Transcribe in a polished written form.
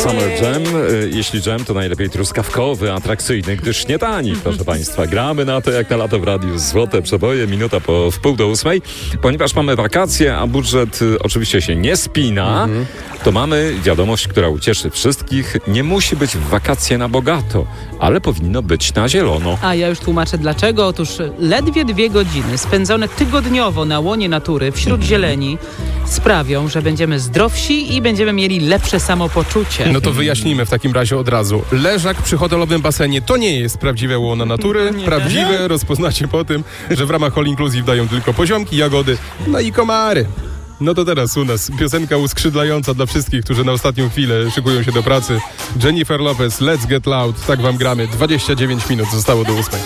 Summer Jam. Jeśli jam, to najlepiej truskawkowy, atrakcyjny, gdyż nie tani, proszę Państwa. Gramy na to jak na lato w radiu. Złote przeboje, minuta po wpół do 8. Ponieważ mamy wakacje, a budżet oczywiście się nie spina, to mamy wiadomość, która ucieszy wszystkich. Nie musi być w wakacje na bogato, ale powinno być na zielono. A ja już tłumaczę dlaczego. Otóż ledwie 2 godziny spędzone tygodniowo na łonie natury wśród zieleni sprawią, że będziemy zdrowsi i będziemy mieli lepsze samopoczucie. No to wyjaśnijmy w takim razie od razu. Leżak przy hotelowym basenie to nie jest prawdziwe łono natury. Prawdziwe rozpoznacie po tym, że w ramach All Inclusive dają tylko poziomki, jagody, no i komary. No to teraz u nas piosenka uskrzydlająca dla wszystkich, którzy na ostatnią chwilę szykują się do pracy. Jennifer Lopez, Let's Get Loud. Tak wam gramy. 29 minut zostało do 8.